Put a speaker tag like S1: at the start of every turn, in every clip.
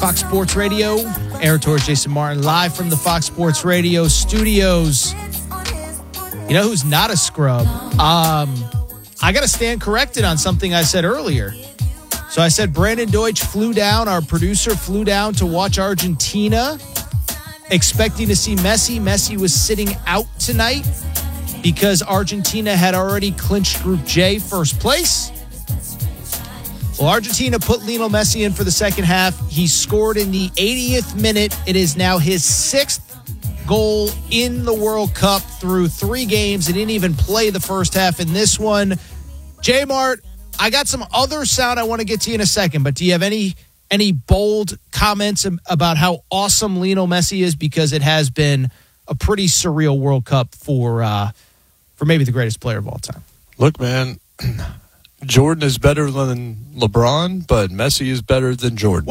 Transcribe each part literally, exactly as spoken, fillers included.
S1: Fox Sports Radio. Aaron Torres, Jason Martin, live from the Fox Sports Radio studios. You know who's not a scrub? Um, I got to stand corrected on something I said earlier. So I said Brandon Deutsch flew down, our producer flew down to watch Argentina, expecting to see Messi. Messi was sitting out tonight because Argentina had already clinched Group J first place. Well, Argentina put Lionel Messi in for the second half. He scored in the eightieth minute. It is now his sixth goal in the World Cup through three games. He didn't even play the first half in this one. J-Mart, I got some other sound I want to get to you in a second, but do you have any any bold comments about how awesome Lionel Messi is? Because it has been a pretty surreal World Cup for uh, for maybe the greatest player of all time.
S2: Look, man, Jordan is better than LeBron, but Messi is better than Jordan.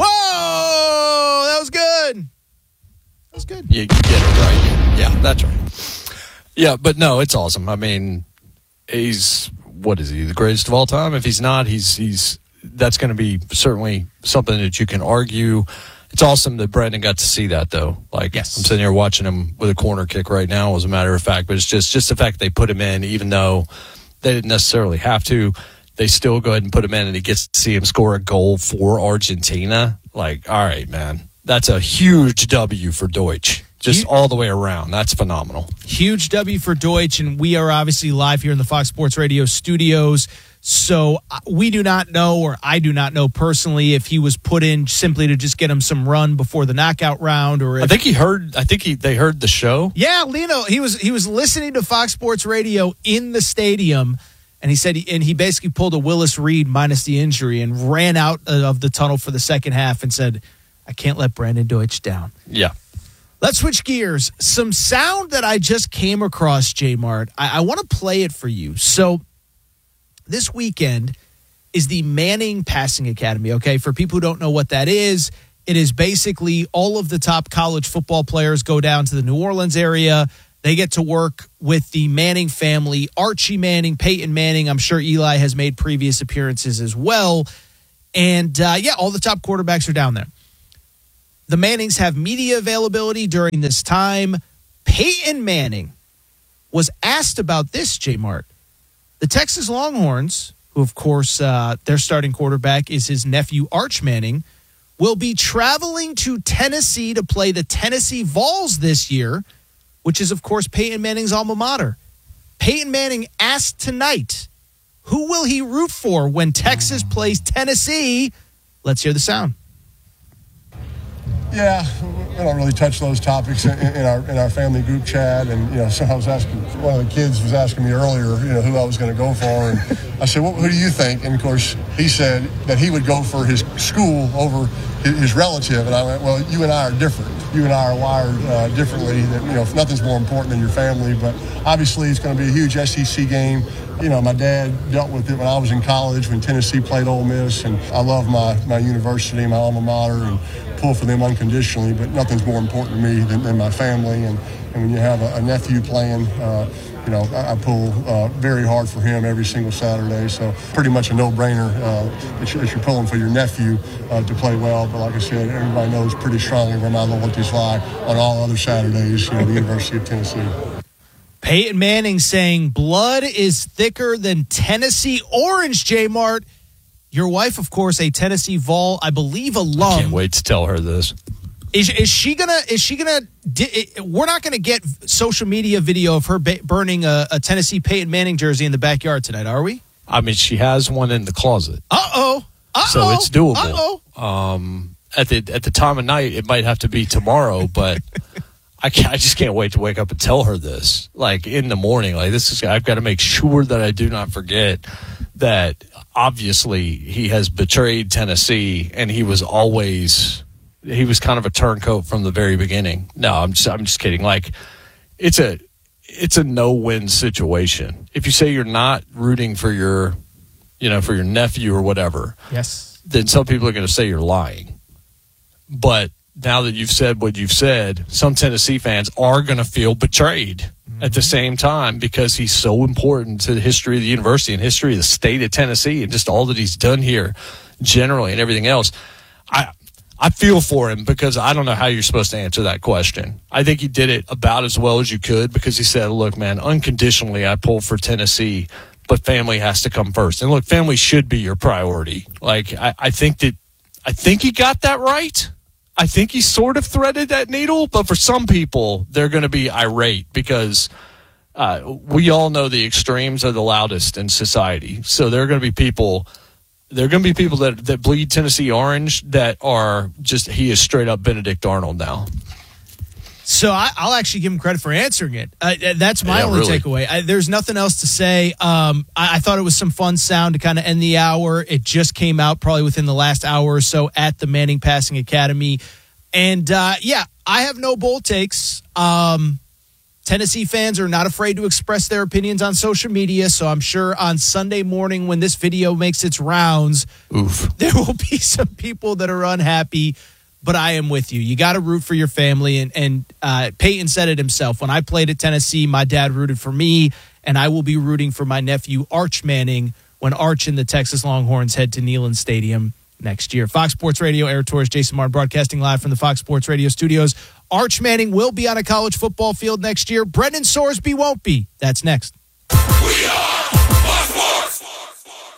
S1: Whoa! That was good. That was good.
S2: You, you get it right. Yeah, that's right. Yeah, but no, it's awesome. I mean, he's, what is he, the greatest of all time? If he's not, he's he's that's going to be certainly something that you can argue. It's awesome that Brandon got to see that, though. Like,
S1: yes.
S2: I'm sitting here watching him with a corner kick right now, as a matter of fact. But it's just, just the fact they put him in, even though they didn't necessarily have to. They still go ahead and put him in, and he gets to see him score a goal for Argentina. Like, all right, man. That's a huge W for Deutsch. Just huge, all the way around. That's phenomenal.
S1: Huge W for Deutsch, and we are obviously live here in the Fox Sports Radio studios. So we do not know, or I do not know personally, if he was put in simply to just get him some run before the knockout round, or if,
S2: I think he heard. I think he they heard the show.
S1: Yeah, Lino. He was he was listening to Fox Sports Radio in the stadium. And he said, and he basically pulled a Willis Reed minus the injury and ran out of the tunnel for the second half and said, I can't let Brandon Deutsch down.
S2: Yeah.
S1: Let's switch gears. Some sound that I just came across, J-Mart. I, I want to play it for you. So this weekend is the Manning Passing Academy, okay? For people who don't know what that is, it is basically all of the top college football players go down to the New Orleans area. They get to work with the Manning family, Archie Manning, Peyton Manning. I'm sure Eli has made previous appearances as well. And, uh, yeah, all the top quarterbacks are down there. The Mannings have media availability during this time. Peyton Manning was asked about this, J-Mart. The Texas Longhorns, who, of course, uh, their starting quarterback is his nephew, Arch Manning, will be traveling to Tennessee to play the Tennessee Vols this year, which is, of course, Peyton Manning's alma mater. Peyton Manning asked tonight, who will he root for when Texas plays Tennessee? Let's hear the sound.
S3: Yeah, we don't really touch those topics in, in our in our family group chat. And, you know, so I was asking, one of the kids was asking me earlier, you know, who I was going to go for. And I said, well, who do you think? And, of course, he said that he would go for his school over his, his relative. And I went, well, you and I are different. You and I are wired uh, differently. That, you know, nothing's more important than your family. But obviously it's going to be a huge S E C game. You know, my dad dealt with it when I was in college when Tennessee played Ole Miss. And I love my, my university, my alma mater, and pull for them unconditionally. But nothing's more important to me than, than my family. And, and when you have a, a nephew playing, uh, you know, I, I pull uh, very hard for him every single Saturday. So pretty much a no-brainer uh, that, you're, that you're pulling for your nephew uh, to play well. But like I said, everybody knows pretty strongly where my loyalties lie on all other Saturdays, you know, the University of Tennessee.
S1: Peyton Manning saying blood is thicker than Tennessee Orange, J-Mart. Your wife, of course, a Tennessee Vol, I believe, alum.
S2: I can't wait to tell her this.
S1: Is is she gonna? Is she gonna? We're not gonna get social media video of her ba- burning a, a Tennessee Peyton Manning jersey in the backyard tonight, are we?
S2: I mean, she has one in the closet.
S1: Uh oh. Uh oh.
S2: So it's doable.
S1: Uh
S2: oh. Um, at the at the time of night, it might have to be tomorrow, but I can't, I just can't wait to wake up and tell her this. Like in the morning, like this is. I've got to make sure that I do not forget that. Obviously, he has betrayed Tennessee, and he was always he was kind of a turncoat from the very beginning. No, I'm just I'm just kidding. Like it's a it's a no-win situation. If you say you're not rooting for your you know for your nephew or whatever,
S1: yes,
S2: then some people are going to say you're lying. But now that you've said what you've said, some Tennessee fans are going to feel betrayed. At the same time, because he's so important to the history of the university and history of the state of Tennessee and just all that he's done here generally and everything else. I I feel for him because I don't know how you're supposed to answer that question. I think he did it about as well as you could because he said, look, man, unconditionally I pulled for Tennessee, but family has to come first. And look, family should be your priority. Like, I, I think that, I think he got that right. I think he sort of threaded that needle, but for some people, they're going to be irate because uh, we all know the extremes are the loudest in society. So there are going to be people... There are going to be people that, that bleed Tennessee orange that are just, he is straight up Benedict Arnold now.
S1: So I, I'll actually give him credit for answering it. Uh, that's my
S2: yeah,
S1: only
S2: really.
S1: takeaway. I, there's nothing else to say. Um, I, I thought it was some fun sound to kind of end the hour. It just came out probably within the last hour or so at the Manning Passing Academy. And, uh, yeah, I have no bold takes. Um Tennessee fans are not afraid to express their opinions on social media, so I'm sure on Sunday morning when this video makes its rounds,
S2: Oof.
S1: there will be some people that are unhappy, but I am with you. You got to root for your family, and, and uh, Peyton said it himself. When I played at Tennessee, my dad rooted for me, and I will be rooting for my nephew, Arch Manning, when Arch and the Texas Longhorns head to Neyland Stadium next year. Fox Sports Radio, Eric Torres, Jason Martin, broadcasting live from the Fox Sports Radio studios. Arch Manning will be on a college football field next year. Brendan Sorsby won't be. That's next.
S4: We are Fox Sports.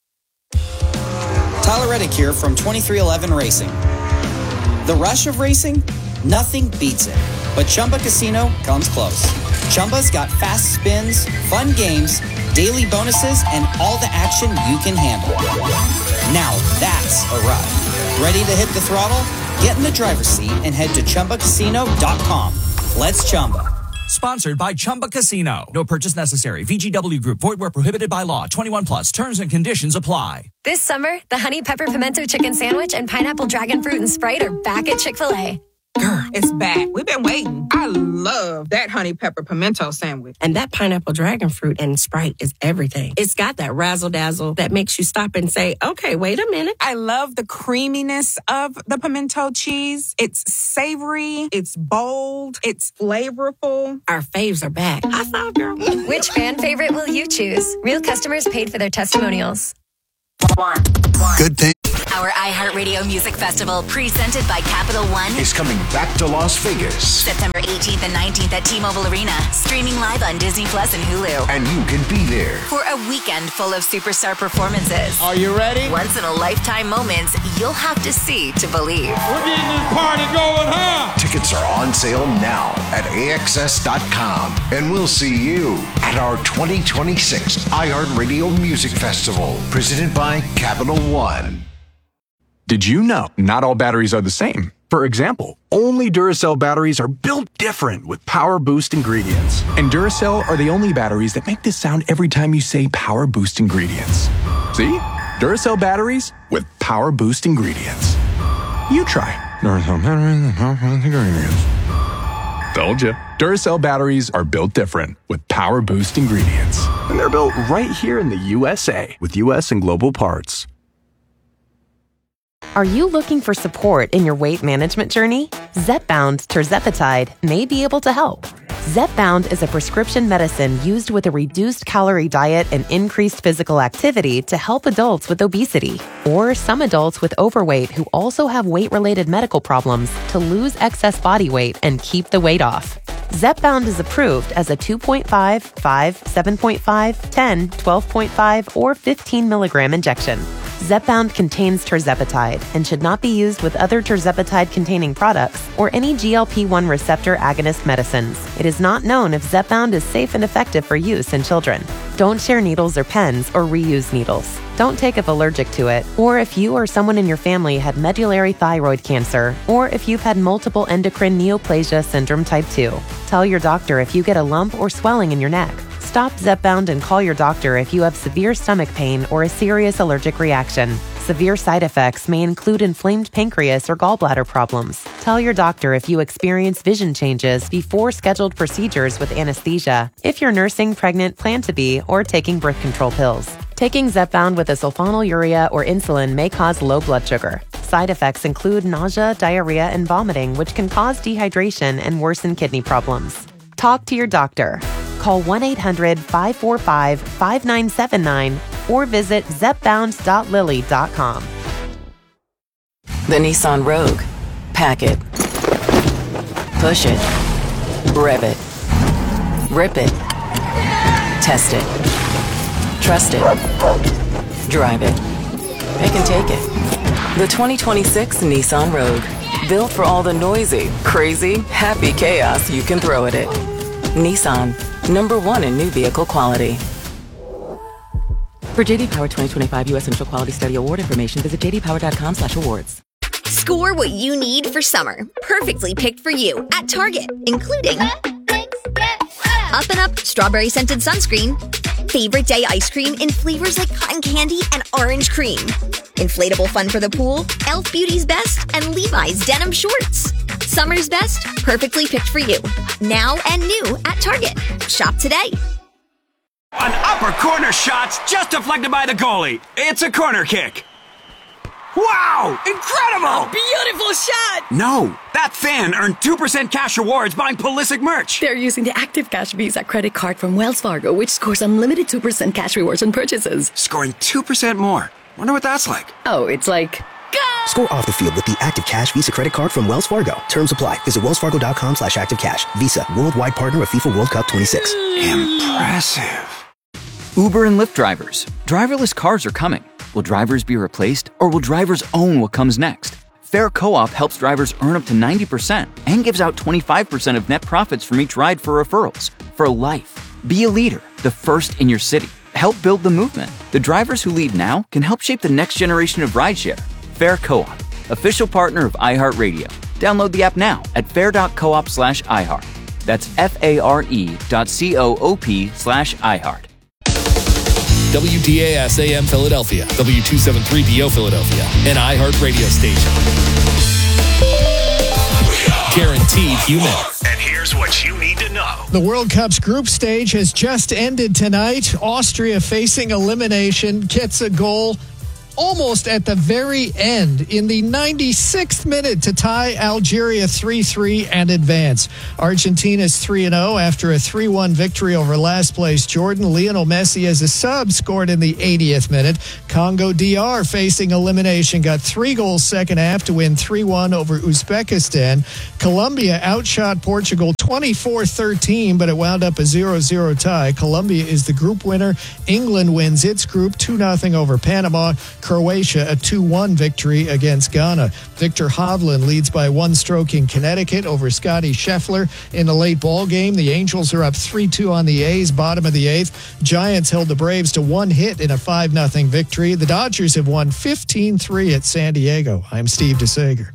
S5: Tyler Reddick here from twenty-three eleven Racing. The rush of racing? Nothing beats it. But Chumba Casino comes close. Chumba's got fast spins, fun games, daily bonuses, and all the action you can handle. Now that's a ride. Ready to hit the throttle? Get in the driver's seat and head to Chumba Casino dot com. Let's Chumba.
S6: Sponsored by Chumba Casino. No purchase necessary. V G W Group. Void where prohibited by law. twenty-one plus. Terms and conditions apply.
S7: This summer, the Honey Pepper Pimento Chicken Sandwich and Pineapple Dragon Fruit and Sprite are back at Chick-fil-A.
S8: Girl, it's back. We've been waiting. I love that honey pepper pimento sandwich.
S9: And that pineapple dragon fruit and Sprite is everything. It's got that razzle dazzle that makes you stop and say, okay, wait a minute.
S8: I love the creaminess of the pimento cheese. It's savory. It's bold. It's flavorful.
S9: Our faves are back. I saw, girl.
S7: Which fan favorite will you choose? Real customers paid for their testimonials.
S10: One.
S11: Good thing.
S10: Our iHeartRadio Music Festival, presented by Capital One,
S11: is coming back to Las Vegas.
S10: September eighteenth and nineteenth at T-Mobile Arena. Streaming live on Disney Plus and Hulu.
S11: And you can be there
S10: for a weekend full of superstar performances.
S1: Are you ready?
S10: Once-in-a-lifetime moments you'll have to see to believe.
S4: We're getting this party going, huh?
S11: Tickets are on sale now at A X S dot com. And we'll see you at our twenty twenty-six iHeartRadio Music Festival, presented by Capital One.
S12: Did you know not all batteries are the same? For example, only Duracell batteries are built different with Power Boost ingredients. And Duracell are the only batteries that make this sound every time you say Power Boost ingredients. See? Duracell batteries with Power Boost ingredients. You try. Duracell batteries with Power Boost ingredients. Told you. Duracell batteries are built different with Power Boost ingredients. And they're built right here in the U S A with U S and global parts.
S13: Are you looking for support in your weight management journey? Zepbound tirzepatide may be able to help. Zepbound is a prescription medicine used with a reduced calorie diet and increased physical activity to help adults with obesity or some adults with overweight who also have weight-related medical problems to lose excess body weight and keep the weight off. Zepbound is approved as a two point five, five, seven point five, ten, twelve point five, or fifteen milligram injection. Zepbound contains tirzepatide and should not be used with other tirzepatide-containing products or any G L P one receptor agonist medicines. It is not known if Zepbound is safe and effective for use in children. Don't share needles or pens or reuse needles. Don't take if allergic to it, or if you or someone in your family had medullary thyroid cancer, or if you've had multiple endocrine neoplasia syndrome type two. Tell your doctor if you get a lump or swelling in your neck. Stop Zepbound and call your doctor if you have severe stomach pain or a serious allergic reaction. Severe side effects may include inflamed pancreas or gallbladder problems. Tell your doctor if you experience vision changes before scheduled procedures with anesthesia, if you're nursing, pregnant, plan to be, or taking birth control pills. Taking Zepbound with a sulfonylurea or insulin may cause low blood sugar. Side effects include nausea, diarrhea, and vomiting, which can cause dehydration and worsen kidney problems. Talk to your doctor. Call one eight hundred, five four five, five nine seven nine or visit zepbound dot lilly dot com.
S14: The Nissan Rogue. Pack it. Push it. Rev it. Rip it. Test it. Trust it. Drive it. Pick and take it. The twenty twenty-six Nissan Rogue. Built for all the noisy, crazy, happy chaos you can throw at it. Nissan. Number one in new vehicle quality. For J D Power twenty twenty-five U S Initial Quality Study Award information, visit j d power dot com slash awards.
S15: Score what you need for summer. Perfectly picked for you at Target, including Up and Up Strawberry Scented Sunscreen, Favorite Day Ice Cream in flavors like cotton candy and orange cream, Inflatable Fun for the Pool, e l f Beauty's Best, and Levi's Denim Shorts. Summer's best, perfectly picked for you. Now and new at Target. Shop today.
S16: An upper corner shot's just deflected by the goalie. It's a corner kick. Wow! Incredible!
S17: Beautiful shot!
S16: No, that fan earned two percent cash rewards buying Pulisic merch.
S17: They're using the Active Cash Visa credit card from Wells Fargo, which scores unlimited two percent cash rewards on purchases.
S16: Scoring two percent more. Wonder what that's like.
S17: Oh, it's like... Go!
S18: Score off the field with the Active Cash Visa credit card from Wells Fargo. Terms apply. Visit wellsfargo.com slash activecash. Visa, worldwide partner of FIFA World Cup twenty-six.
S16: Impressive.
S19: Uber and Lyft drivers. Driverless cars are coming. Will drivers be replaced, or will drivers own what comes next? Fair Co-op helps drivers earn up to ninety percent and gives out twenty-five percent of net profits from each ride for referrals. For life. Be a leader, the first in your city. Help build the movement. The drivers who lead now can help shape the next generation of rideshare. Fair Co-op, official partner of iHeartRadio. Download the app now at fair.coop slash iHeart. That's F-A-R-E dot C-O-O-P slash iHeart.
S20: W D A S A M Philadelphia, W two seventy-three D O Philadelphia, an iHeart radio station. Guaranteed human.
S21: And here's what you need to know.
S22: The World Cup's group stage has just ended tonight. Austria facing elimination gets a goal almost at the very end in the ninety-sixth minute to tie Algeria three three and advance. Argentina's three and oh after a three one victory over last place Jordan. Lionel Messi as a sub scored in the eightieth minute. Congo D R facing elimination got three goals second half to win three one over Uzbekistan. Colombia outshot Portugal twenty-four thirteen, but it wound up a zero zero tie. Colombia is the group winner. England wins its group two nothing over Panama. Croatia, a two one victory against Ghana. Victor Hovland leads by one stroke in Connecticut over Scotty Scheffler in the late ball game. The Angels are up three two on the A's, bottom of the eighth. Giants held the Braves to one hit in a five nothing victory. The Dodgers have won fifteen three at San Diego. I'm Steve DeSager.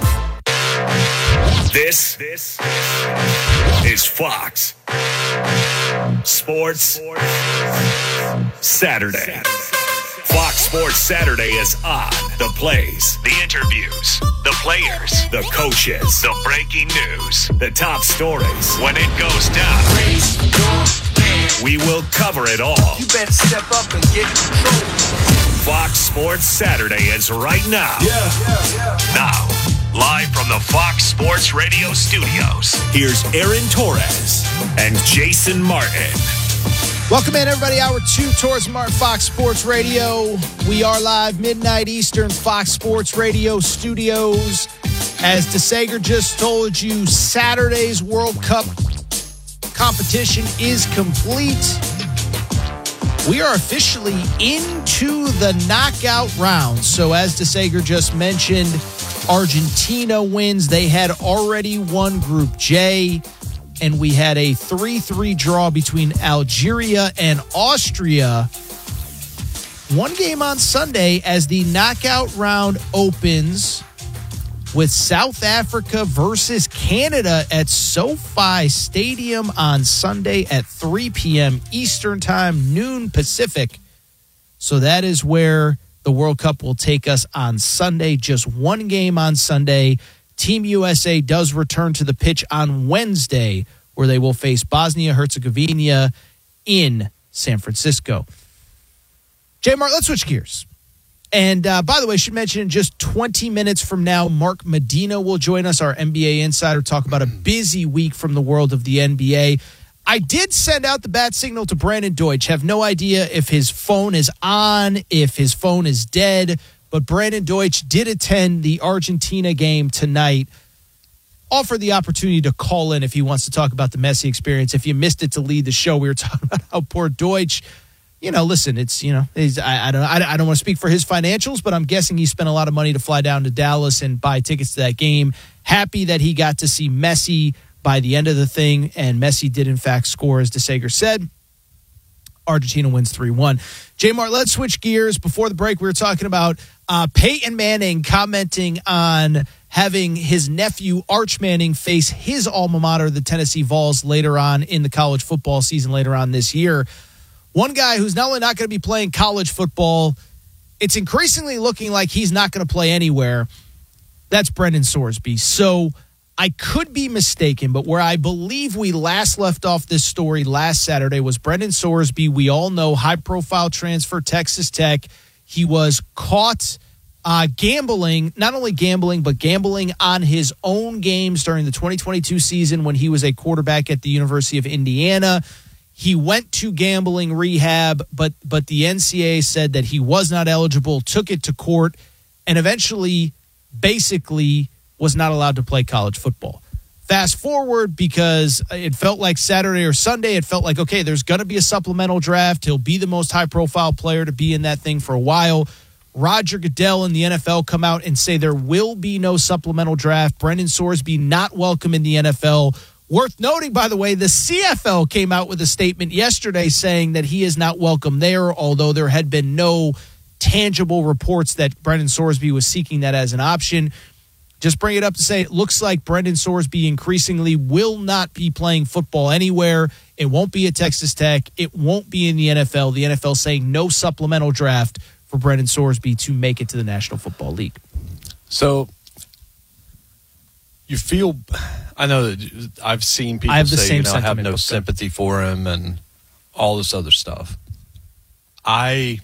S21: This, this is Fox Sports Saturday. Fox Sports Saturday is on. The plays, the interviews, the players, the coaches, the breaking news, the top stories. When it goes down, we will cover it all.
S23: You better step up and get in control.
S21: Fox Sports Saturday is right now.
S23: Yeah, yeah, yeah.
S21: Now, live from the Fox Sports Radio studios, here's Aaron Torres and Jason Martin.
S1: Welcome in, everybody. Hour two, Torres Martin, Fox Sports Radio. We are live midnight Eastern, Fox Sports Radio studios. As DeSager just told you, Saturday's World Cup competition is complete. We are officially into the knockout round. So as DeSager just mentioned, Argentina wins. They had already won Group J. And we had a three three draw between Algeria and Austria. One game on Sunday as the knockout round opens with South Africa versus Canada at SoFi Stadium on Sunday at three p.m. Eastern Time, noon Pacific. So that is where the World Cup will take us on Sunday. Just one game on Sunday. Team U S A does return to the pitch on Wednesday, where they will face Bosnia-Herzegovina in San Francisco. J. Mark, let's switch gears. And uh, by the way, I should mention in just twenty minutes from now, Mark Medina will join us, our N B A insider, talk about a busy week from the world of the N B A. I did send out the bat signal to Brandon Deutsch. Have no idea if his phone is on, if his phone is dead, but Brandon Deutsch did attend the Argentina game tonight. Offer the opportunity to call in if he wants to talk about the Messi experience. If you missed it to lead the show, we were talking about how poor Deutsch, you know, listen, it's, you know, he's, I, I don't I, I don't want to speak for his financials, but I'm guessing he spent a lot of money to fly down to Dallas and buy tickets to that game. Happy that he got to see Messi by the end of the thing, and Messi did, in fact, score, as DeSager said. Argentina wins three one. J-Mart, let's switch gears. Before the break, we were talking about uh, Peyton Manning commenting on having his nephew, Arch Manning, face his alma mater, the Tennessee Vols, later on in the college football season later on this year. One guy who's not only not going to be playing college football, it's increasingly looking like he's not going to play anywhere. That's Brendan Sorsby. So I could be mistaken, but where I believe we last left off this story last Saturday was Brendan Sorsby. We all know, high-profile transfer, Texas Tech. He was caught uh, gambling, not only gambling, but gambling on his own games during the twenty twenty-two season when he was a quarterback at the University of Indiana. He went to gambling rehab, but but the N C A A said that he was not eligible, took it to court, and eventually basically was not allowed to play college football. Fast forward, because it felt like Saturday or Sunday, it felt like, okay, there's going to be a supplemental draft. He'll be the most high-profile player to be in that thing for a while. Roger Goodell and the N F L come out and say there will be no supplemental draft. Brendan Sorsby not welcome in the N F L. Worth noting, by the way, the C F L came out with a statement yesterday saying that he is not welcome there, although there had been no tangible reports that Brendan Sorsby was seeking that as an option. Just bring it up to say it looks like Brendan Sorsby increasingly will not be playing football anywhere. It won't be at Texas Tech. It won't be in the N F L. The N F L saying no supplemental draft for Brendan Sorsby to make it to the National Football League.
S2: So you feel, I know that I've seen people
S1: I have the
S2: say,
S1: same
S2: you know, I have
S1: sentiment,
S2: no
S1: okay.
S2: sympathy for him and all this other stuff. I,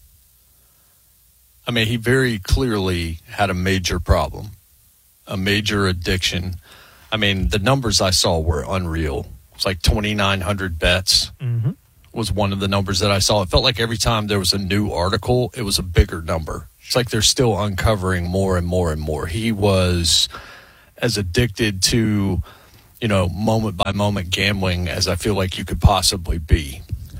S2: I mean, he very clearly had a major problem. A major addiction. I mean, the numbers I saw were unreal. It's like twenty-nine hundred bets
S1: mm-hmm.
S2: was one of the numbers that I saw. It felt like every time there was a new article, it was a bigger number. It's like they're still uncovering more and more and more. He was as addicted to, you know, moment by moment gambling as I feel like you could possibly be.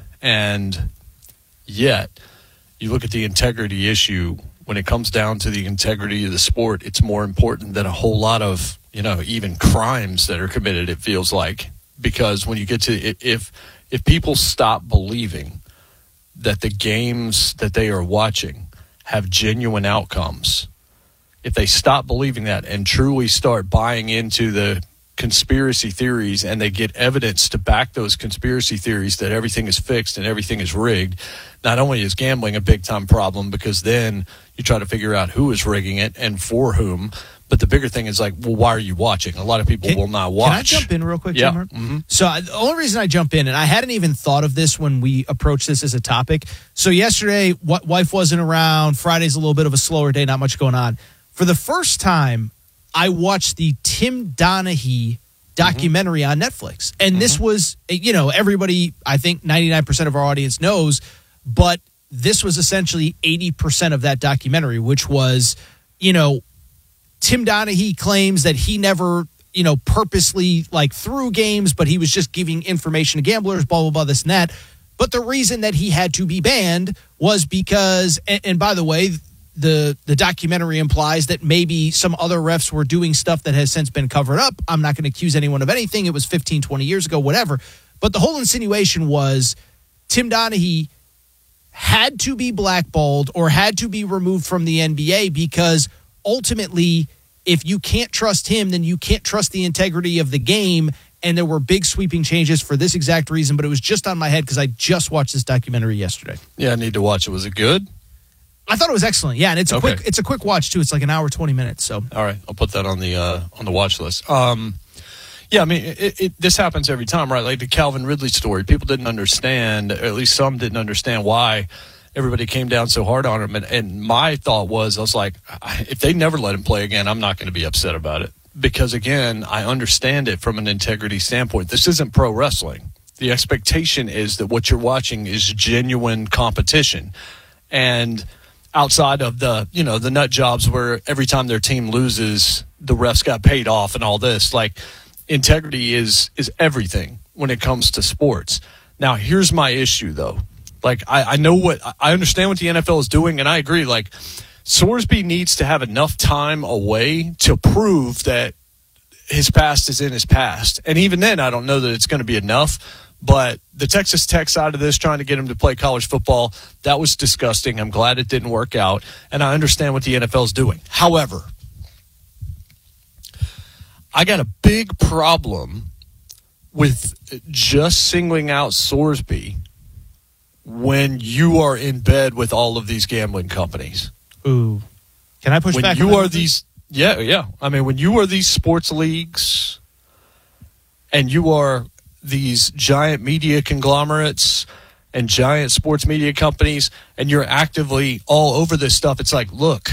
S2: And yet, you look at the integrity issue. When it comes down to the integrity of the sport, it's more important than a whole lot of, you know, even crimes that are committed, it feels like. Because when you get to, if if people stop believing that the games that they are watching have genuine outcomes, if they stop believing that and truly start buying into the conspiracy theories and they get evidence to back those conspiracy theories that everything is fixed and everything is rigged, not only is gambling a big time problem because then you try to figure out who is rigging it and for whom, but the bigger thing is like, well, why are you watching? A lot of people
S1: Can,
S2: will not watch.
S1: Can I jump in real quick,
S2: yeah.
S1: Jim?
S2: Mm-hmm.
S1: So I, the only reason I jump in, and I hadn't even thought of this when we approached this as a topic. So yesterday, w- wife wasn't around. Friday's a little bit of a slower day, not much going on. For the first time, I watched the Tim Donaghy documentary mm-hmm. on Netflix. And mm-hmm. this was, you know, everybody, I think ninety-nine percent of our audience knows, but this was essentially eighty percent of that documentary, which was, you know, Tim Donaghy claims that he never, you know, purposely like threw games, but he was just giving information to gamblers, blah, blah, blah, this and that. But the reason that he had to be banned was because, and, and by the way, the the documentary implies that maybe some other refs were doing stuff that has since been covered up. I'm not going to accuse anyone of anything. It was fifteen, twenty years ago, whatever. But the whole insinuation was Tim Donaghy had to be blackballed or had to be removed from the N B A because ultimately, if you can't trust him, then you can't trust the integrity of the game. And there were big sweeping changes for this exact reason, but it was just on my head because I just watched this documentary yesterday.
S2: Yeah, I need to watch it. Was it good?
S1: I thought it was excellent. Yeah, and it's a
S2: Okay.
S1: quick it's a quick watch too. It's like an hour, twenty minutes. So
S2: All right, I'll put that on the uh, on the watch list. Um, yeah, I mean, it, it, this happens every time, right? Like the Calvin Ridley story. People didn't understand, or at least some didn't understand why everybody came down so hard on him. And, and my thought was, I was like, if they never let him play again, I'm not going to be upset about it. Because, again, I understand it from an integrity standpoint. This isn't pro wrestling. The expectation is that what you're watching is genuine competition. And outside of the, you know, the nut jobs where every time their team loses, the refs got paid off and all this. Like, integrity is is everything when it comes to sports. Now, here's my issue, though. Like, I, I know what – I understand what the N F L is doing, and I agree. Like, Sorsby needs to have enough time away to prove that his past is in his past. And even then, I don't know that it's going to be enough. But the Texas Tech side of this, trying to get him to play college football, that was disgusting. I'm glad it didn't work out. And I understand what the N F L is doing. However, I got a big problem with just singling out Sorsby when you are in bed with all of these gambling companies.
S1: Ooh. Can I push
S2: when
S1: back?
S2: You
S1: on that
S2: are these, yeah, yeah. I mean, when you are these sports leagues and you are these giant media conglomerates and giant sports media companies, and you're actively all over this stuff, it's like, look,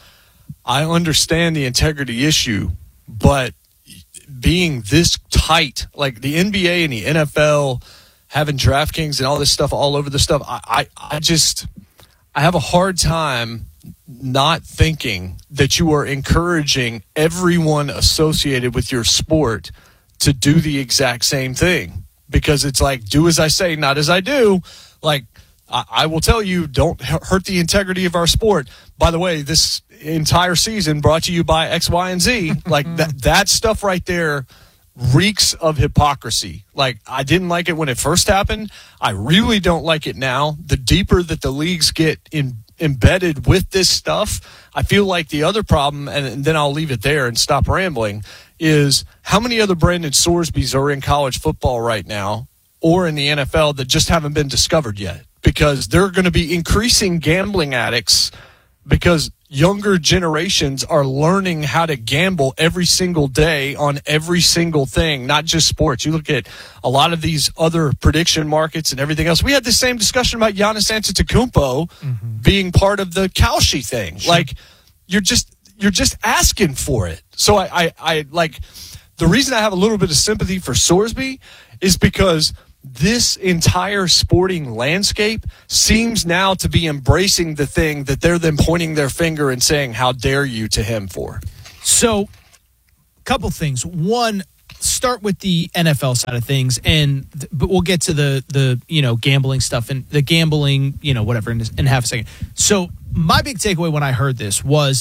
S2: I understand the integrity issue, but being this tight, like the N B A and the N F L having DraftKings and all this stuff all over the stuff, I, I, I just, I have a hard time not thinking that you are encouraging everyone associated with your sport to do the exact same thing, because it's like, do as I say, not as I do. Like, I, I will tell you, don't hurt the integrity of our sport. By the way, this entire season brought to you by X, Y, and Z. Like, that, that stuff right there reeks of hypocrisy. Like, I didn't like it when it first happened. I really don't like it now. The deeper that the leagues get in, embedded with this stuff, I feel like the other problem, and, and then I'll leave it there and stop rambling, is how many other Brandon Sorsbys are in college football right now or in the N F L that just haven't been discovered yet? Because they're going to be increasing gambling addicts because younger generations are learning how to gamble every single day on every single thing, not just sports. You look at a lot of these other prediction markets and everything else. We had the same discussion about Giannis Antetokounmpo mm-hmm. being part of the Kalshi thing. Sure. Like, you're just you're just asking for it. So I, I, I like the reason I have a little bit of sympathy for Sorsby is because this entire sporting landscape seems now to be embracing the thing that they're then pointing their finger and saying, how dare you, to him for.
S1: So, a couple things. One, start with the N F L side of things, and but we'll get to the the you know gambling stuff and the gambling, you know, whatever in, in half a second. So, my big takeaway when I heard this was,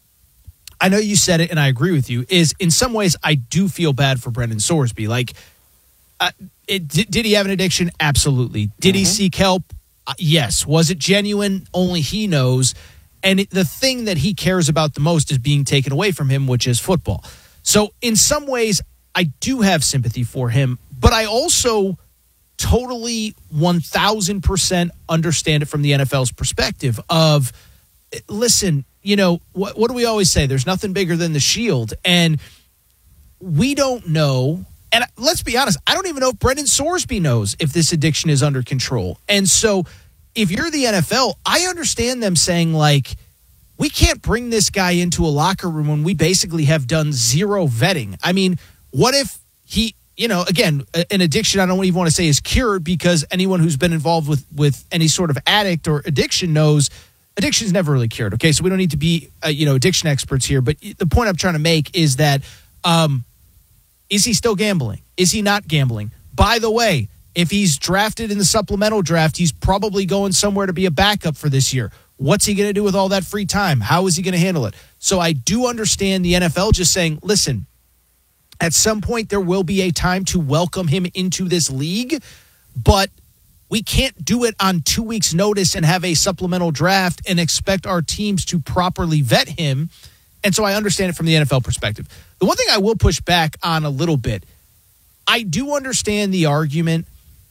S1: I know you said it, and I agree with you, is in some ways I do feel bad for Brendan Sorsby. Like, uh, it, did, did he have an addiction? Absolutely. Did mm-hmm. he seek help? Uh, yes. Was it genuine? Only he knows. And it, the thing that he cares about the most is being taken away from him, which is football. So in some ways, I do have sympathy for him, but I also totally one thousand percent understand it from the N F L's perspective of, listen, you know, what, what do we always say? There's nothing bigger than the shield. And we don't know. And let's be honest, I don't even know if Brendan Sorsby knows if this addiction is under control. And so if you're the N F L, I understand them saying, like, we can't bring this guy into a locker room when we basically have done zero vetting. I mean, what if he, you know, again, an addiction I don't even want to say is cured, because anyone who's been involved with, with any sort of addict or addiction knows addiction is never really cured. Okay, so we don't need to be, uh, you know, addiction experts here. But the point I'm trying to make is that, um, is he still gambling? Is he not gambling? By the way, if he's drafted in the supplemental draft, he's probably going somewhere to be a backup for this year. What's he going to do with all that free time? How is he going to handle it? So I do understand the N F L just saying, listen, at some point there will be a time to welcome him into this league, but we can't do it on two weeks' notice and have a supplemental draft and expect our teams to properly vet him. And so I understand it from the N F L perspective. The one thing I will push back on a little bit, I do understand the argument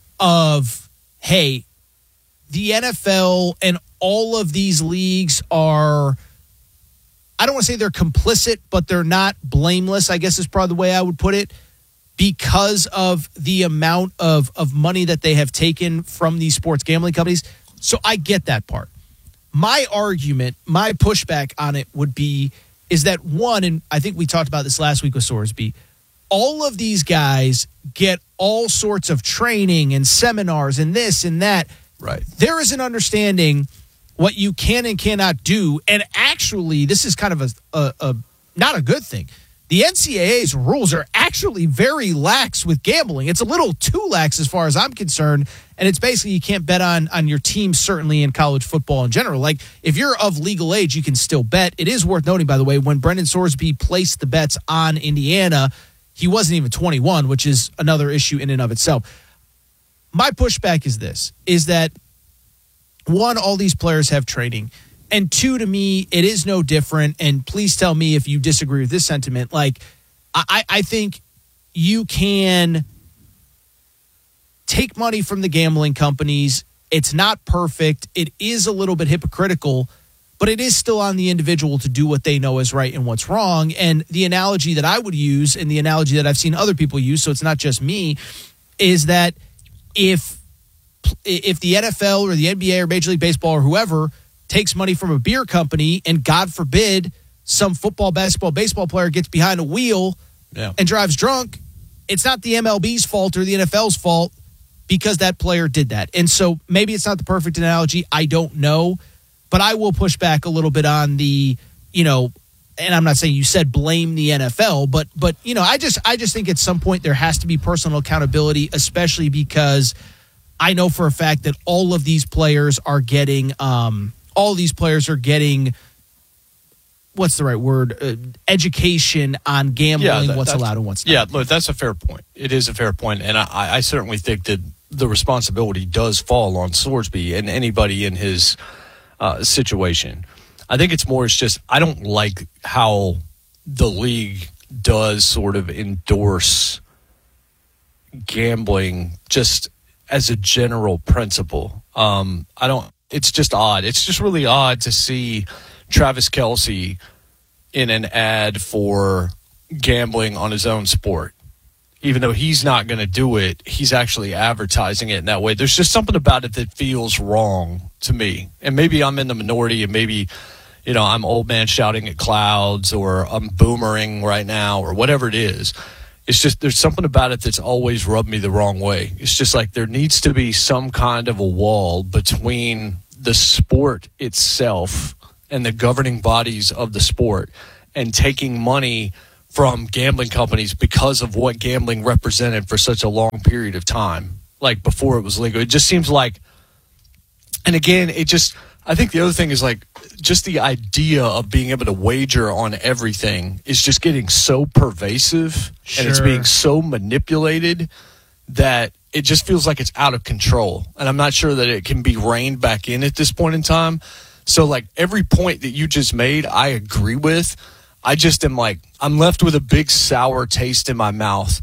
S1: of, hey, the N F L and all of these leagues are, I don't want to say they're complicit, but they're not blameless, I guess is probably the way I would put it, because of the amount of, of money that they have taken from these sports gambling companies. So I get that part. My argument, my pushback on it would be, is that one, and I think we talked about this last week with Sorsby, all of these guys get all sorts of training and seminars and this and that.
S2: Right.
S1: There is an understanding what you can and cannot do. And actually, this is kind of a, a, a not a good thing. The N C double A's rules are actually very lax with gambling. It's a little too lax as far as I'm concerned. And it's basically you can't bet on, on your team, certainly in college football in general. Like, if you're of legal age, you can still bet. It is worth noting, by the way, when Brendan Sorsby placed the bets on Indiana, he wasn't even twenty-one, which is another issue in and of itself. My pushback is this, is that, one, all these players have training. And two, to me, it is no different. And please tell me if you disagree with this sentiment. Like, I, I think you can take money from the gambling companies. It's not perfect. It is a little bit hypocritical, but it is still on the individual to do what they know is right and what's wrong. And the analogy that I would use, and the analogy that I've seen other people use, so it's not just me, is that if if the N F L or the N B A or Major League Baseball or whoever takes money from a beer company, and God forbid some football, basketball, baseball player gets behind a wheel
S2: yeah.
S1: and drives drunk, it's not the M L B's fault or the N F L's fault because that player did that. And so maybe it's not the perfect analogy. I don't know. But I will push back a little bit on the, you know, and I'm not saying you said blame the N F L, but, but you know, I just I just think at some point there has to be personal accountability, especially because I know for a fact that all of these players are getting um, – all these players are getting, what's the right word, uh, education on gambling,
S2: yeah, that,
S1: what's allowed and what's not.
S2: Yeah, look, that's a fair point. It is a fair point, and I, I certainly think that the responsibility does fall on Sorsby and anybody in his uh, situation. I think it's more, it's just, I don't like how the league does sort of endorse gambling just as a general principle. Um, I don't, It's just odd. It's just really odd to see Travis Kelce in an ad for gambling on his own sport. Even though he's not going to do it, he's actually advertising it in that way. There's just something about it that feels wrong to me. And maybe I'm in the minority, and maybe, you know, I'm old man shouting at clouds, or I'm boomering right now, or whatever it is. It's just there's something about it that's always rubbed me the wrong way. It's just like there needs to be some kind of a wall between the sport itself and the governing bodies of the sport and taking money from gambling companies because of what gambling represented for such a long period of time, like before it was legal. It just seems like, and again, it just, I think the other thing is like just the idea of being able to wager on everything is just getting so pervasive
S1: Sure.
S2: and it's being so manipulated that it just feels like it's out of control. And I'm not sure that it can be reined back in at this point in time. So like every point that you just made, I agree with. I just am like, I'm left with a big sour taste in my mouth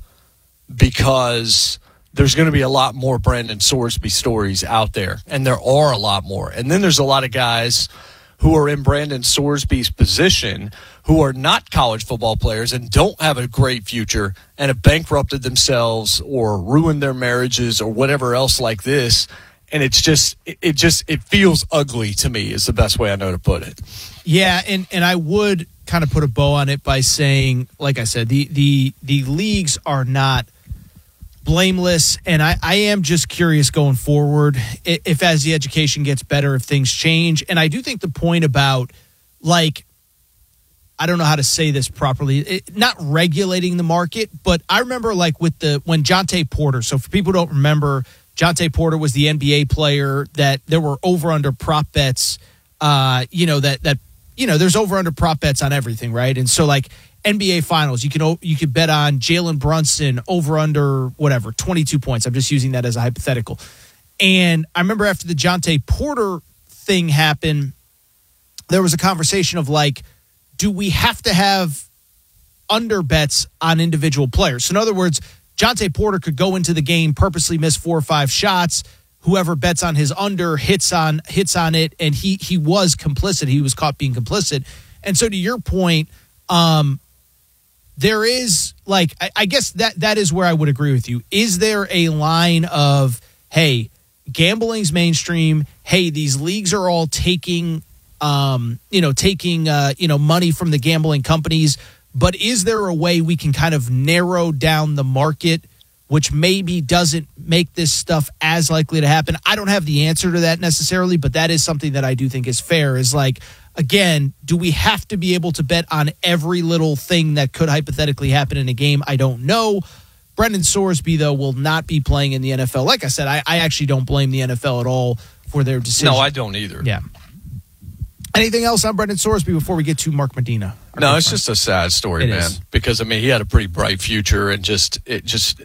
S2: because there's going to be a lot more Brandon Sorsby stories out there. And there are a lot more. And then there's a lot of guys who are in Brandon Sorsby's position who are not college football players and don't have a great future and have bankrupted themselves or ruined their marriages or whatever else like this. And it's just, it just, it feels ugly to me is the best way I know to put it.
S1: Yeah, and, and I would kind of put a bow on it by saying, like I said, the the, the leagues are not blameless, and I, I am just curious going forward if, if as the education gets better, if things change. And I do think the point about, like, I don't know how to say this properly, it, not regulating the market, but I remember like with the, when Jonte Porter, so for people who don't remember, Jonte Porter was the N B A player that there were over under prop bets, uh, you know, that, that, you know, there's over under prop bets on everything, right? And so like N B A finals, you can, you could bet on Jalen Brunson over under whatever, twenty-two points. I'm just using that as a hypothetical. And I remember after the Jonte Porter thing happened, there was a conversation of like, do we have to have under bets on individual players? So in other words, Jonte Porter could go into the game, purposely miss four or five shots. Whoever bets on his under hits on hits on it, and he he was complicit. He was caught being complicit. And so to your point, um, there is like I, I guess that that is where I would agree with you. Is there a line of, hey, gambling's mainstream? Hey, these leagues are all taking um, you know, taking uh, you know, money from the gambling companies. But is there a way we can kind of narrow down the market which maybe doesn't make this stuff as likely to happen. I don't have the answer to that necessarily, but that is something that I do think is fair, is like, again, do we have to be able to bet on every little thing that could hypothetically happen in a game? I don't know. Brendan Sorsby, though, will not be playing in the N F L. Like I said, I, I actually don't blame the N F L at all for their decision.
S2: No, I don't either.
S1: Yeah. Anything else on Brendan Sorsby before we get to Mark Medina?
S2: No, it's just a sad story,
S1: It
S2: man.
S1: is.
S2: Because I mean, he had a pretty bright future, and just it just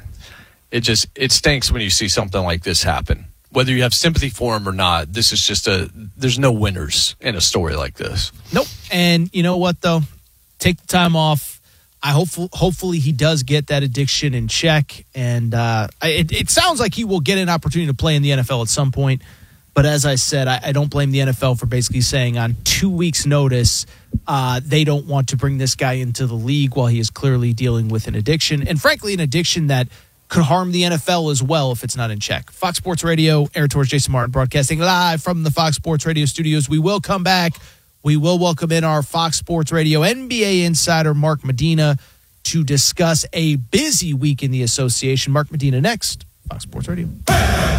S2: it just it stinks when you see something like this happen. Whether you have sympathy for him or not, this is just a there's no winners in a story like this.
S1: Nope. And you know what, though? Take the time off. I hope hopefully he does get that addiction in check, and uh, it, it sounds like he will get an opportunity to play in the N F L at some point. But as I said, I, I don't blame the N F L for basically saying on two weeks' notice uh, they don't want to bring this guy into the league while he is clearly dealing with an addiction, and frankly, an addiction that could harm the N F L as well if it's not in check. Fox Sports Radio, Aaron Torres, Jason Martin, broadcasting live from the Fox Sports Radio studios. We will come back. We will welcome in our Fox Sports Radio N B A insider, Mark Medina, to discuss a busy week in the association. Mark Medina next, Fox Sports Radio.
S23: Into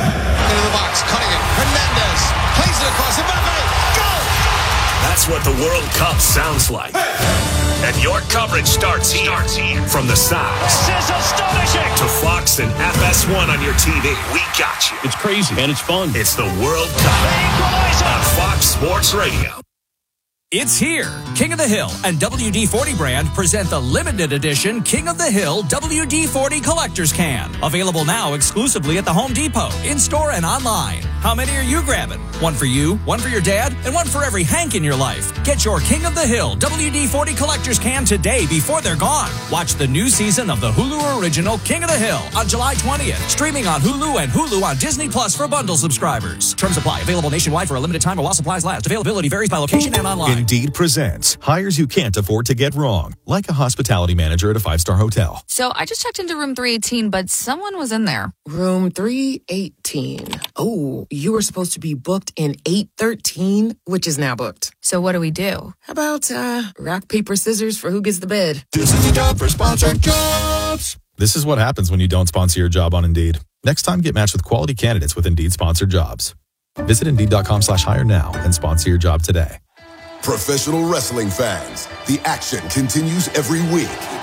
S23: the box, cutting it. Hernandez plays it across the Mbappe. Go!
S21: That's what the World Cup sounds like. And your coverage starts here. Starts here. From the sides.
S3: This is astonishing.
S21: To Fox and F S one on your T V. We got you.
S3: It's crazy, and it's fun.
S21: It's the World Cup on Fox Sports Radio.
S5: It's here. King of the Hill and W D forty brand present the limited edition King of the Hill W D forty Collector's Can. Available now exclusively at the Home Depot, in-store and online. How many are you grabbing? One for you, one for your dad, and one for every Hank in your life. Get your King of the Hill W D forty Collector's Can today before they're gone. Watch the new season of the Hulu original King of the Hill on July twentieth. Streaming on Hulu and Hulu on Disney Plus for bundle subscribers. Terms apply. Available nationwide for a limited time while supplies last. Availability varies by location and online.
S6: Indeed presents hires you can't afford to get wrong, like a hospitality manager at a five-star hotel.
S24: So I just checked into room three eighteen, but someone was in there.
S25: Room three eighteen. Oh, you were supposed to be booked in eight thirteen, which is now booked.
S24: So what do we do?
S25: How about uh, rock, paper, scissors for who gets the bed?
S6: This is the job for sponsored jobs. This is what happens when you don't sponsor your job on Indeed. Next time, get matched with quality candidates with Indeed sponsored jobs. Visit Indeed.com slash hire now and sponsor your job today.
S26: Professional wrestling fans, the action continues every week.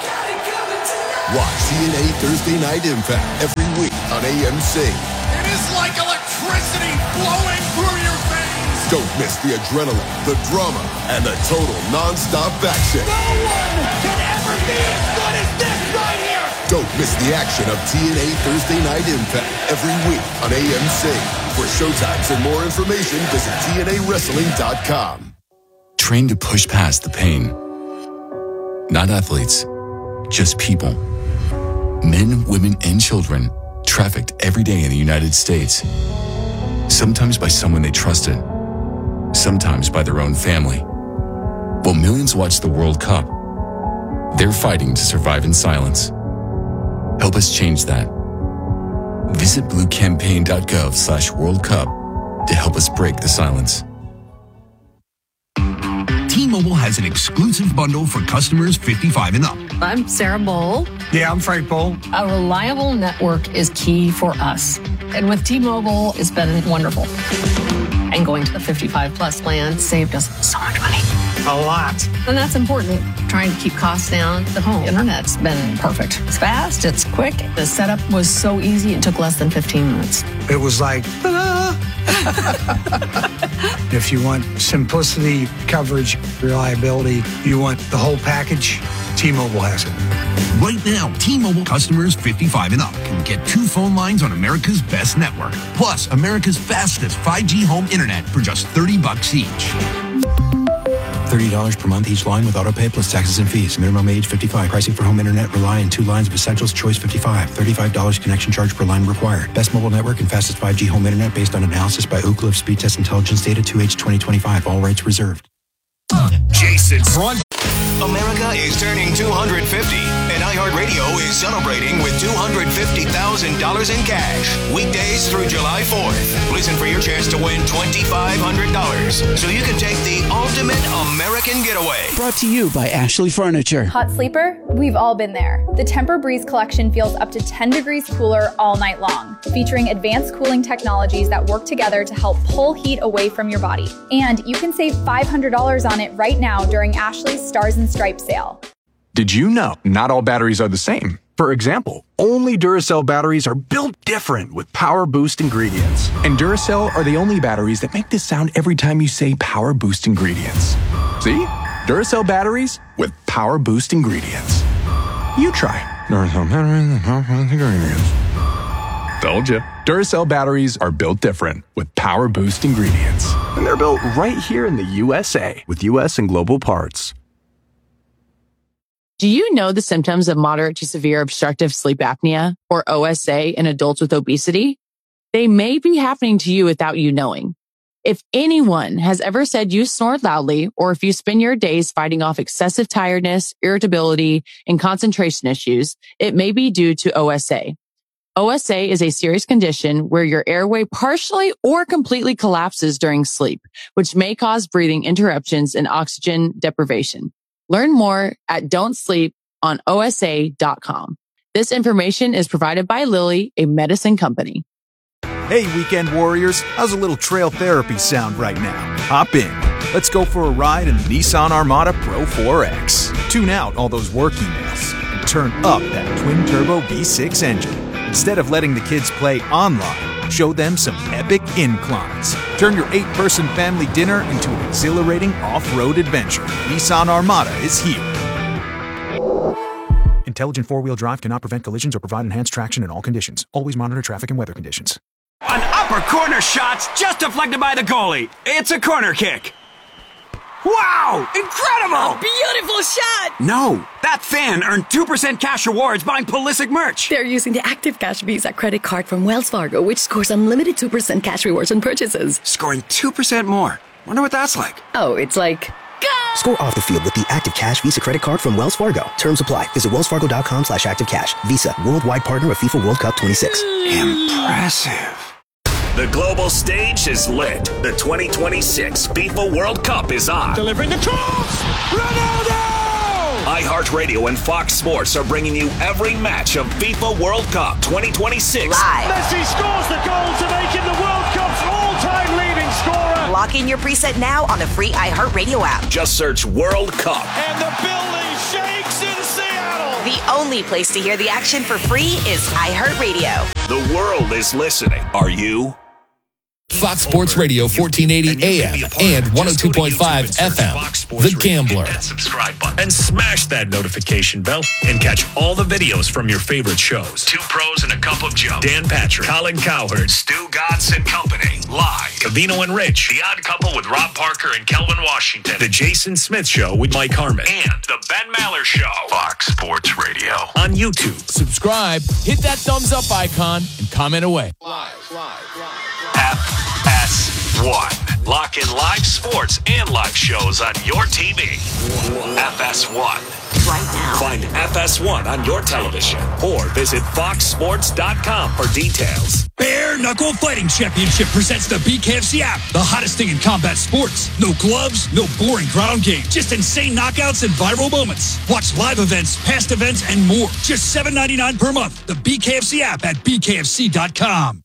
S26: Watch T N A Thursday Night Impact every week on A M C.
S23: It is like electricity flowing through your veins.
S26: Don't miss the adrenaline, the drama, and the total non-stop action.
S23: No one can ever be as good as this right here.
S26: Don't miss the action of T N A Thursday Night Impact every week on A M C. For showtimes and more information, visit T N A wrestling dot com.
S27: Trained to push past the pain. Not athletes, just people. Men, women, and children trafficked every day in the United States. Sometimes by someone they trusted, sometimes by their own family. While millions watch the World Cup, they're fighting to survive in silence. Help us change that. Visit bluecampaign.gov slash World Cup to help us break the silence.
S28: T-Mobile has an exclusive bundle for customers fifty-five and up.
S29: I'm Sarah Bowl.
S28: Yeah, I'm Frank Bowl.
S29: A reliable network is key for us. And with T-Mobile, it's been wonderful. And going to the fifty-five plus plan saved us so much money.
S28: A lot.
S29: And that's important. Trying to keep costs down. The home internet's been perfect. It's fast, it's quick. The setup was so easy, it took less than fifteen minutes.
S28: It was like, ta-da! If you want simplicity, coverage, reliability, you want the whole package, T-Mobile has it. Right now, T-Mobile customers fifty-five and up can get two phone lines on America's best network, plus America's fastest five G home internet for just thirty bucks each.
S18: thirty dollars per month each line with autopay plus taxes and fees. Minimum age fifty-five. Pricing for home internet rely on two lines of Essentials Choice fifty-five. thirty-five dollars connection charge per line required. Best mobile network and fastest five G home internet based on analysis by Ookla of Speed Test Intelligence Data two H twenty twenty-five. All rights reserved.
S21: Jason Front.
S30: America is turning two hundred fifty, and I
S4: iHeartRadio is celebrating with two hundred fifty thousand dollars in cash. Weekdays through July fourth. Listen for your chance to win twenty-five hundred dollars so you can take the ultimate American getaway.
S7: Brought to you by Ashley Furniture.
S8: Hot sleeper? We've all been there. The Tempur-Breeze collection feels up to ten degrees cooler all night long, featuring advanced cooling technologies that work together to help pull heat away from your body. And you can save five hundred dollars on it right now during Ashley's Stars and Stripes sale.
S9: Did you know not all batteries are the same? For example, only Duracell batteries are built different with Power Boost ingredients. And Duracell are the only batteries that make this sound every time you say Power Boost ingredients. See? Duracell batteries with Power Boost ingredients. You try. Duracell batteries with Power Boost ingredients. Told you. Duracell batteries are built different with Power Boost ingredients. And they're built right here in the U S A with U S and global parts.
S10: Do you know the symptoms of moderate to severe obstructive sleep apnea, or O S A, in adults with obesity? They may be happening to you without you knowing. If anyone has ever said you snore loudly, or if you spend your days fighting off excessive tiredness, irritability, and concentration issues, it may be due to O S A. O S A is a serious condition where your airway partially or completely collapses during sleep, which may cause breathing interruptions and oxygen deprivation. Learn more at don't sleep on O S A dot com. This information is provided by Lilly, a medicine company.
S11: Hey, weekend warriors, how's a little trail therapy sound right now? Hop in. Let's go for a ride in the Nissan Armada Pro four X. Tune out all those work emails and turn up that twin-turbo V six engine. Instead of letting the kids play online, show them some epic inclines. Turn your eight-person family dinner into an exhilarating off-road adventure. Nissan Armada is here. Intelligent four-wheel drive cannot prevent collisions or provide enhanced traction in all conditions. Always monitor traffic and weather conditions.
S16: An upper corner shot's just deflected by the goalie. It's a corner kick. Wow! Incredible!
S25: Beautiful shot!
S16: No, that fan earned two percent cash rewards buying Pulisic merch.
S17: They're using the Active Cash Visa credit card from Wells Fargo, which scores unlimited two percent cash rewards on purchases.
S16: Scoring two percent more. Wonder what that's like.
S17: Oh, it's like... Go!
S12: Score off the field with the Active Cash Visa credit card from Wells Fargo. Terms apply. Visit wellsfargo.com slash activecash. Visa, worldwide partner of FIFA World Cup twenty-six.
S16: Impressive.
S21: The global stage is lit. The twenty twenty-six FIFA World Cup is on.
S3: Delivering the cross! Ronaldo!
S21: iHeartRadio and Fox Sports are bringing you every match of FIFA World Cup twenty twenty-six.
S13: Live.
S3: Messi scores the goal to make him the World Cup's all-time leading scorer.
S13: Lock in your preset now on the free iHeartRadio app.
S21: Just search World Cup.
S3: And the building shakes in Seattle.
S13: The only place to hear the action for free is iHeartRadio.
S21: The world is listening. Are you?
S20: Fox Sports Radio, fourteen eighty A M and one oh two point five F M. The Gambler.
S21: Subscribe button and smash that notification bell and catch all the videos from your favorite shows. Two Pros and a Cup of Joe. Dan Patrick, Colin Cowherd, Stu Godson Company. Live. Cavino and Rich. The Odd Couple with Rob Parker and Kelvin Washington. The Jason Smith Show with Mike Harmon. And The Ben Maller Show. Fox Sports Radio. On YouTube.
S5: Subscribe, hit that thumbs up icon, and comment away.
S21: Live, live, live. F S one. Lock in live sports and live shows on your T V. F S one.
S13: Right now.
S21: Find F S one on your television or visit fox sports dot com for details.
S14: Bare Knuckle Fighting Championship presents the B K F C app, the hottest thing in combat sports. No gloves, no boring ground game, just insane knockouts and viral moments. Watch live events, past events, and more. Just seven ninety-nine per month. The B K F C app at b k f c dot com.